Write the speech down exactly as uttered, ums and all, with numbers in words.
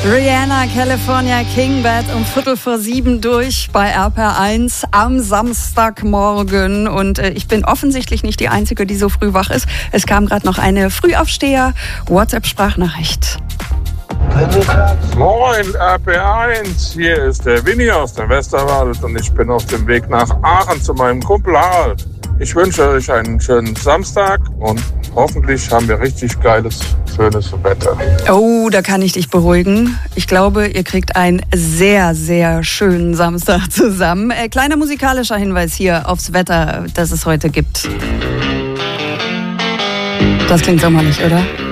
Rihanna, California King Bed um Viertel vor sieben durch bei R P R eins am Samstagmorgen. Und äh, ich bin offensichtlich nicht die Einzige, die so früh wach ist. Es kam gerade noch eine Frühaufsteher-WhatsApp-Sprachnachricht. Moin, R P R eins. Hier ist der Winnie aus dem Westerwald und ich bin auf dem Weg nach Aachen zu meinem Kumpel Harald. Ich wünsche euch einen schönen Samstag und hoffentlich haben wir richtig geiles, schönes Wetter. Oh, da kann ich dich beruhigen. Ich glaube, ihr kriegt einen sehr, sehr schönen Samstag zusammen. Äh, kleiner musikalischer Hinweis hier aufs Wetter, das es heute gibt. Das klingt sommerlich, oder?